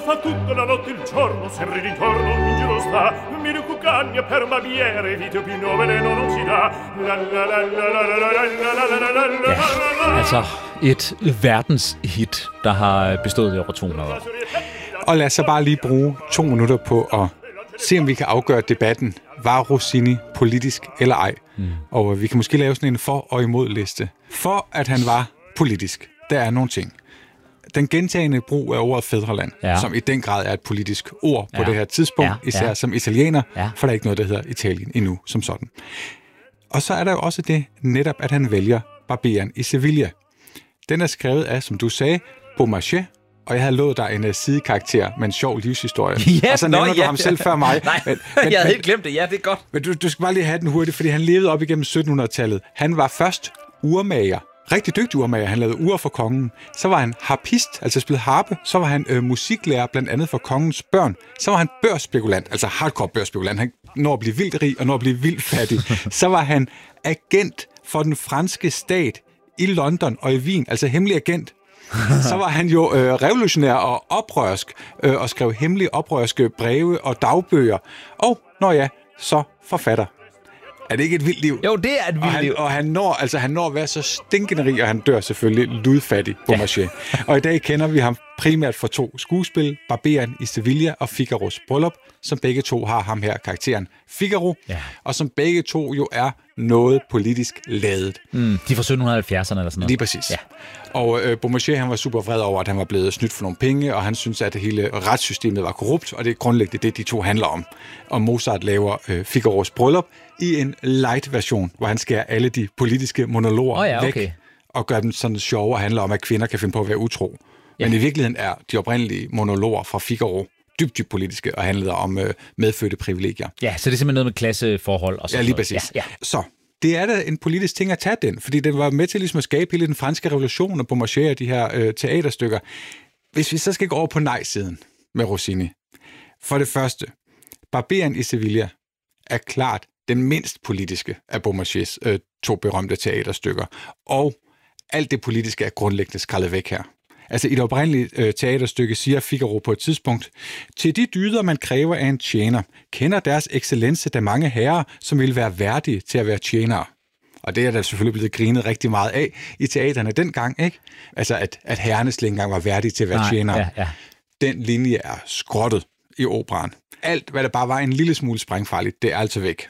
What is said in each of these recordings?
fa tutta la notte il giorno, sempre d'intorno in giro sta, mille cuccagna per barbiere, vite più veleno non si dà. Ja, altså et verdenshit, der har bestået i over 200 år. Og lad os så bare lige bruge 2 minutter på at se, om vi kan afgøre debatten. Var Rossini politisk eller ej? Og vi kan måske lave sådan en for- og imod-liste. For at han var politisk, der er nogle ting. Den gentagende brug af ordet fædreland, som i den grad er et politisk ord på det her tidspunkt, især som italiener, for der er ikke noget, der hedder Italien endnu som sådan. Og så er der jo også det netop, at han vælger Barberen i Sevilla. Den er skrevet af, som du sagde, Beaumarchais, og jeg havde lovet dig en sidekarakter med en sjov livshistorie. Ja, og så nævner du ham selv før mig. Nej, jeg havde helt glemt det. Ja, det er godt. Men du skal bare lige have den hurtigt, fordi han levede op igennem 1700-tallet. Han var først urmager. Rigtig dygtig urmager. Han lavede ure for kongen. Så var han harpist, altså spillede harpe. Så var han musiklærer, blandt andet for kongens børn. Så var han børsspekulant, altså hardcore børsspekulant. Han når at blive vildt rig og når at blive vildt fattig. Så var han agent for den franske stat i London og i Wien, altså hemmelig agent. Så var han jo revolutionær og oprørsk, og skrev hemmelige oprørske breve og dagbøger. Og, så forfatter. Er det ikke et vildt liv? Jo, det er et vildt liv. Og han når at være så stinkende rig, og han dør selvfølgelig ludfattig på Beaumarchais. Og i dag kender vi ham primært for 2 skuespil, Barberen i Sevilla og Figaros Bryllup, som begge 2 har ham her karakteren Figaro, og som begge 2 jo er noget politisk ladet. De er fra 1770'erne eller sådan noget. Lige præcis. Ja. Og Beaumarchais, han var super vred over, at han var blevet snydt for nogle penge, og han synes, at det hele retssystemet var korrupt, og det er grundlæggende det, de 2 handler om. Og Mozart laver Figaros Bryllup i en light-version, hvor han skærer alle de politiske monologer væk, og gør dem sådan sjove og handler om, at kvinder kan finde på at være utro. Men i virkeligheden er de oprindelige monologer fra Figaro dybt politiske og handlede om medfødte privilegier. Ja, så det er simpelthen noget med klasseforhold og sådan noget. Ja, lige præcis. Ja. Så det er da en politisk ting at tage den, fordi det var med til ligesom at skabe hele den franske revolution og Beaumarchais og de her teaterstykker. Hvis vi så skal gå over på nej-siden med Rossini. For det første, Barberen i Sevilla er klart den mindst politiske af Beaumarchais 2 berømte teaterstykker. Og alt det politiske er grundlæggende skrællet væk her. Altså i det oprindelige teaterstykke siger Figaro på et tidspunkt, til de dyder, man kræver af en tjener, kender deres excellence der mange herrer, som vil være værdige til at være tjenere. Og det er der selvfølgelig blevet grinet rigtig meget af i teaterne dengang, ikke? Altså at herrerne slet ikke engang var værdige til at være tjenere. Ja. Den linje er skrottet i operaen. Alt, hvad der bare var en lille smule sprængfarligt, det er altså væk.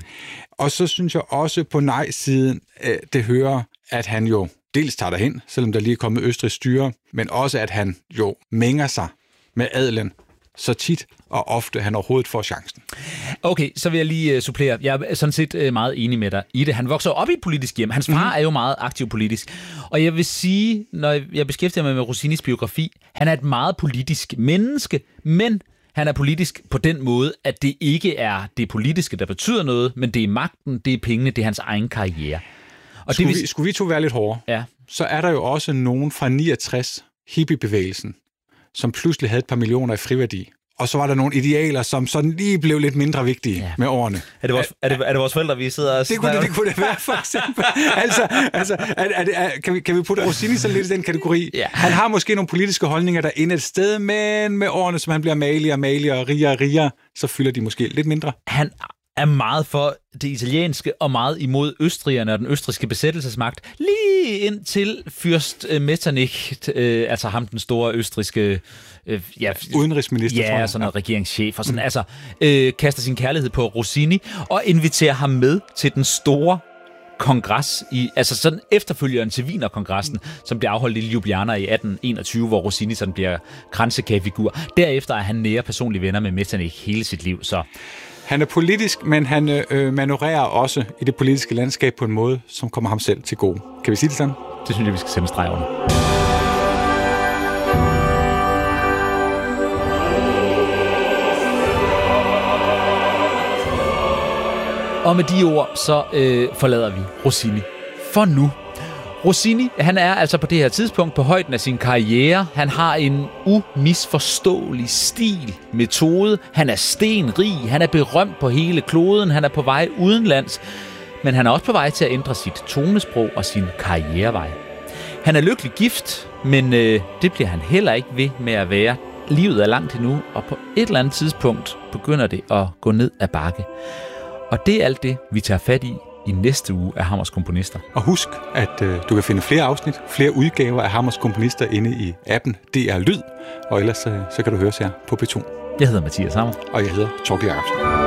Og så synes jeg også på nej-siden, det hører, at han jo dels tager derhen, selvom der lige er kommet Østrigs styre, men også at han jo mænger sig med adelen så tit og ofte, han overhovedet får chancen. Okay, så vil jeg lige supplere. Jeg er sådan set meget enig med dig i det. Han vokser op i et politisk hjem. Hans far er jo meget aktiv politisk. Og jeg vil sige, når jeg beskæftiger mig med Rossinis biografi, han er et meget politisk menneske, men han er politisk på den måde, at det ikke er det politiske, der betyder noget, men det er magten, det er pengene, det er hans egen karriere. Og skulle vi 2 være lidt hårdere, så er der jo også nogen fra 69, hippiebevægelsen, som pludselig havde et par millioner i friværdi. Og så var der nogle idealer, som sådan lige blev lidt mindre vigtige med årene. Er det vores forældre, vi sidder og... Det kunne det være, for eksempel. Kan vi putte Rossini så lidt i den kategori? Ja. Han har måske nogle politiske holdninger, der inde et sted, men med årene, som han bliver maligere og rigere, så fylder de måske lidt mindre. Han er meget for det italienske og meget imod østrigerne og den østrigske besættelsesmagt, lige indtil fyrst Metternich, altså ham den store østrigske udenrigsminister, tror jeg. Sådan noget regeringschef, og sådan, kaster sin kærlighed på Rossini og inviterer ham med til den store kongres, sådan efterfølgeren til Wienerkongressen, som bliver afholdt i Ljubljana i 1821, hvor Rossini sådan bliver kransekagefigur. Derefter er han nære personlige venner med Metternich hele sit liv, så... Han er politisk, men han manøvrerer også i det politiske landskab på en måde, som kommer ham selv til gode. Kan vi sige det sådan? Det synes jeg, vi skal sætte en streg under. Og med de ord, så forlader vi Rossini for nu. Rossini, han er altså på det her tidspunkt på højden af sin karriere. Han har en umisforståelig stil, metode. Han er stenrig, han er berømt på hele kloden, han er på vej udenlands. Men han er også på vej til at ændre sit tonesprog og sin karrierevej. Han er lykkelig gift, men det bliver han heller ikke ved med at være. livet er langt endnu, og på et eller andet tidspunkt begynder det at gå ned ad bakke. Og det er alt det, vi tager fat i næste uge af Hammers Komponister. Og husk, at du kan finde flere afsnit, flere udgaver af Hammers Komponister inde i appen DR Lyd, og ellers så kan du høre her på P2. Jeg hedder Mathias Hammer. Og jeg hedder Torkild Jacobsen.